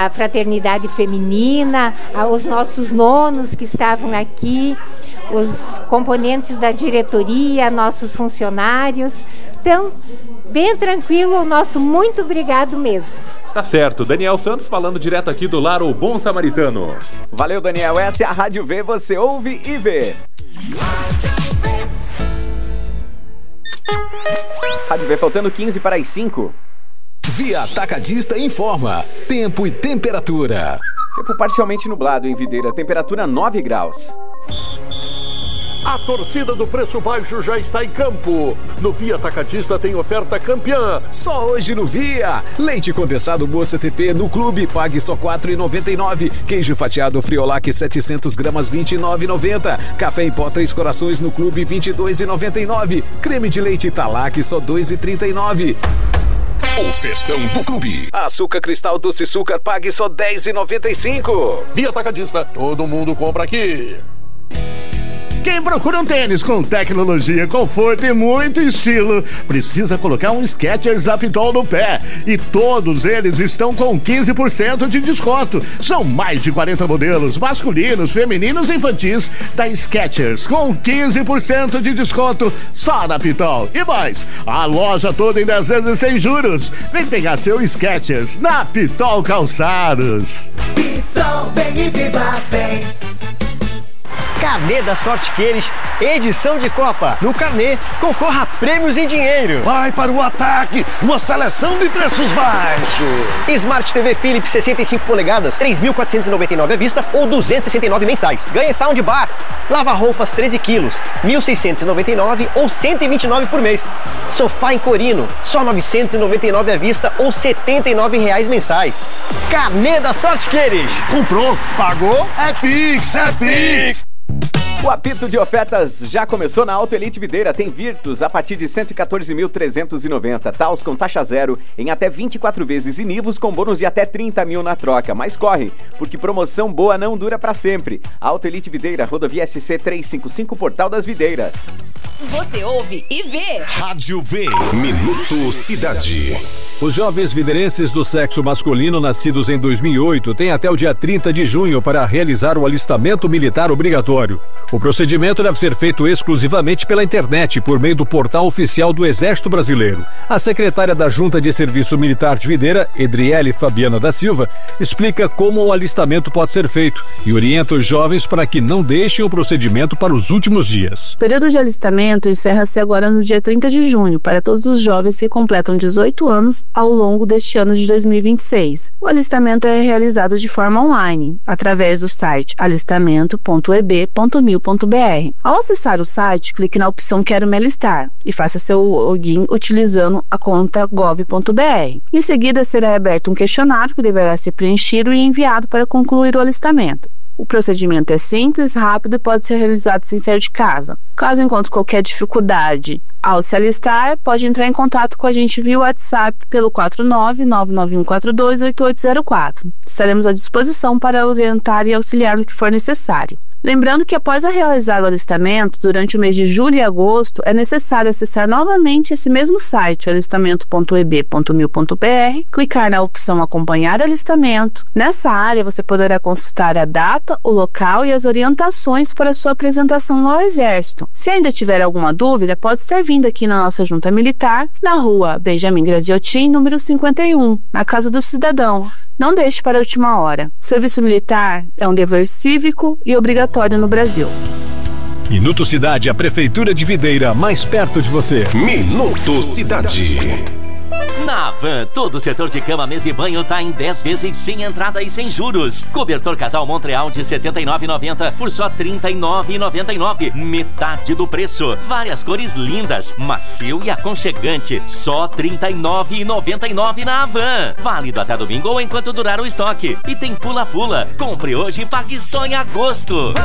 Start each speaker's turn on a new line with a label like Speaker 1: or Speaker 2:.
Speaker 1: a fraternidade feminina, os nossos nonos que estavam aqui, os componentes da diretoria, nossos funcionários. Então, bem tranquilo, o nosso muito obrigado mesmo.
Speaker 2: Tá certo, Daniel Santos falando direto aqui do Lar O Bom Samaritano.
Speaker 3: Valeu, Daniel, essa é a Rádio V, você ouve e vê. Rádio V, faltando 15 para as 5.
Speaker 4: Via Atacadista informa tempo e temperatura.
Speaker 3: Tempo parcialmente nublado em Videira, temperatura 9 graus.
Speaker 5: A torcida do Preço Baixo já está em campo. No Via Atacadista tem oferta campeã.
Speaker 4: Só hoje no Via. Leite condensado Moça TP no clube, pague só R$ 4,99. Queijo fatiado Friolac 700 gramas, R$ 29,90. Café em pó 3 corações no clube, R$ 22,99. Creme de leite Italac, só R$ 2,39. O festão do clube. Açúcar Cristal Doce Açúcar, pague só R$ 10,95.
Speaker 5: Via Atacadista, todo mundo compra aqui.
Speaker 6: Quem procura um tênis com tecnologia, conforto e muito estilo, precisa colocar um Skechers Apitol no pé. E todos eles estão com 15% de desconto. São mais de 40 modelos, masculinos, femininos e infantis, da Skechers, com 15% de desconto só na Apitol. E mais, a loja toda em 10 vezes sem juros. Vem pegar seu Skechers na Apitol Calçados.
Speaker 7: Pitol, vem e viva bem. Carnê da Sorte Queires, edição de Copa. No carnê, concorra a prêmios em dinheiro.
Speaker 8: Vai para o ataque, uma seleção de preços baixos.
Speaker 7: Smart TV Philips 65 polegadas, 3.499 à vista ou 269 mensais. Ganhe soundbar. Lava-roupas 13 quilos, 1.699 ou 129 por mês. Sofá em Corino, só 999 à vista ou R$ 79 mensais. Carnê da Sorte Queires.
Speaker 8: Comprou, pagou, é Pix, é Pix.
Speaker 3: O apito de ofertas já começou na Auto Elite Videira. Tem Virtus a partir de 114.390. Taos com taxa zero em até 24 vezes e Nivus com bônus de até 30 mil na troca. Mas corre, porque promoção boa não dura pra sempre. Auto Elite Videira, rodovia SC 355, Portal das Videiras.
Speaker 9: Você ouve e vê.
Speaker 4: Rádio V, Minuto Cidade.
Speaker 10: Os jovens videirenses do sexo masculino nascidos em 2008 têm até o dia 30 de junho para realizar o alistamento militar obrigatório. O procedimento deve ser feito exclusivamente pela internet, por meio do portal oficial do Exército Brasileiro. A secretária da Junta de Serviço Militar de Videira, Edriele Fabiana da Silva, explica como o alistamento pode ser feito e orienta os jovens para que não deixem o procedimento para os últimos dias.
Speaker 11: O período de alistamento encerra-se agora no dia 30 de junho para todos os jovens que completam 18 anos ao longo deste ano de 2026. O alistamento é realizado de forma online, através do site alistamento.eb.mil.br. Ao acessar o site, clique na opção Quero me alistar e faça seu login utilizando a conta gov.br. Em seguida, será aberto um questionário que deverá ser preenchido e enviado para concluir o alistamento. O procedimento é simples, rápido e pode ser realizado sem sair de casa. Caso encontre qualquer dificuldade ao se alistar, pode entrar em contato com a gente via WhatsApp pelo 49991428804. Estaremos à disposição para orientar e auxiliar no que for necessário. Lembrando que após realizar o alistamento, durante o mês de julho e agosto, é necessário acessar novamente esse mesmo site, alistamento.eb.mil.br, clicar na opção Acompanhar alistamento. Nessa área, você poderá consultar a data, o local e as orientações para sua apresentação ao Exército. Se ainda tiver alguma dúvida, pode estar vindo aqui na nossa Junta Militar, na rua Benjamin Graziotin, número 51, na Casa do Cidadão. Não deixe para a última hora. O serviço militar é um dever cívico e obrigatório no Brasil.
Speaker 10: Minuto Cidade, a Prefeitura de Videira, mais perto de você.
Speaker 4: Minuto Cidade.
Speaker 12: Na Havan, todo o setor de cama, mesa e banho tá em 10 vezes sem entrada e sem juros. Cobertor Casal Montreal de R$ 79,90 por só R$ 39,99. Metade do preço. Várias cores lindas, macio e aconchegante. Só R$ 39,99 na Havan. Válido até domingo ou enquanto durar o estoque. E tem pula-pula. Compre hoje e pague só em agosto.